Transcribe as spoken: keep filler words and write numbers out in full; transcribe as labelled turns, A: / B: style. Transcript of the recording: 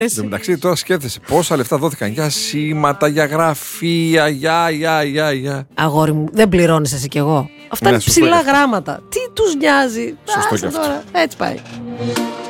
A: Εν τω μεταξύ, τώρα σκέφτεσαι πόσα λεφτά δόθηκαν για σήματα, για γραφεία, για, για, για, για.
B: Αγόρι μου, δεν πληρώνεις εσύ κι εγώ. Αυτά
A: Ναι,
B: είναι
A: σωστό
B: ψηλά
A: και αυτό.
B: γράμματα. Τι τους νοιάζει.
A: Σωστό
B: Άσε
A: και αυτό.
B: τώρα. Έτσι πάει.